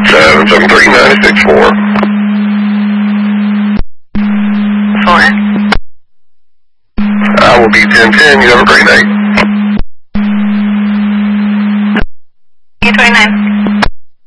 773-964. 4. I will be 1010. You have a great night.